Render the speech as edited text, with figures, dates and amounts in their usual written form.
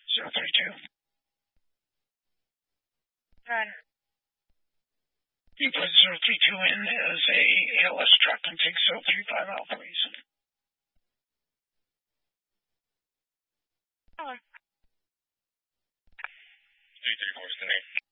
032. Run. You put 032 in as a ALS truck and take 035 out, please. Hello. 334 is the name.